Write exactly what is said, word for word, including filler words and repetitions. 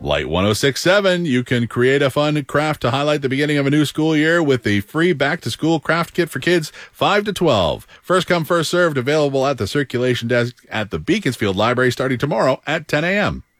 Light one oh six point seven, you can create a fun craft to highlight the beginning of a new school year with the free back-to-school craft kit for kids five to twelve. First come, first served, available at the circulation desk at the Beaconsfield Library starting tomorrow at ten a.m.